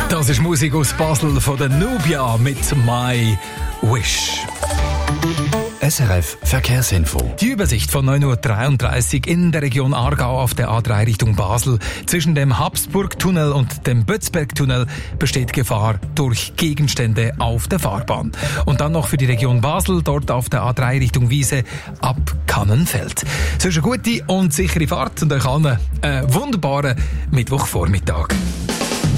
Das ist Musik aus Basel von der Nubia mit My Wish. SRF Verkehrsinfo. Die Übersicht von 9.33 Uhr in der Region Aargau auf der A3 Richtung Basel. Zwischen dem Habsburgtunnel und dem Bötzbergtunnel besteht Gefahr durch Gegenstände auf der Fahrbahn. Und dann noch für die Region Basel, dort auf der A3 Richtung Wiese ab Kannenfeld. So ist eine gute und sichere Fahrt und euch allen einen wunderbaren Mittwochvormittag.